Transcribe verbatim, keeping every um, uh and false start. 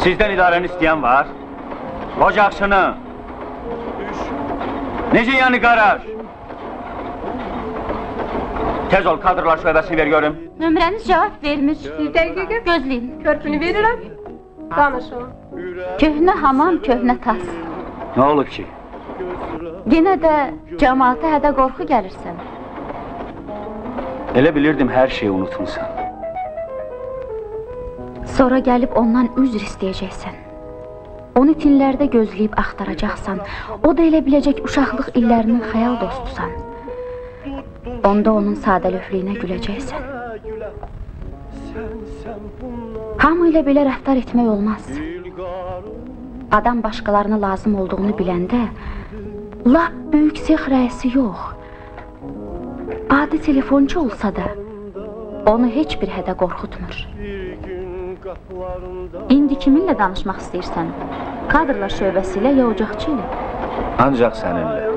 Sizdən idarəni istəyən var? Ocaqçını. Necə yəni qaraj? Tez ol, kadrlar şöbəsini ver görüm. Nömrəniz cavab vermiş. Bir dəqiqə Gözləyin. körpünü verirəm. Danışın. Köhnə hamam, köhnə tas. Nə olub ki? Yenə də cəmaata hədə qorxu gəlirsən. Elə bilirdim hər şeyi unutmuşsan. Sonra gəlib ondan üzr istəyəcəksən. Onu tinlərdə gözləyib axtaracaqsan. O da elə biləcək uşaqlıq illərinin xəyal dostusan. Onda onun sadəlövlüyünə güləcəksən. Hamı ilə belə rəftar etmək olmaz. Adam başqalarına lazım olduğunu biləndə, lap böyük sex rəisi yox, adi telefonçu olsa da, onu heç bir hədə qorxutmur. İndi kiminlə danışmaq istəyirsən? Kadrlar şöbəsi ilə ya ocaqçı ilə? Ancaq səninlə.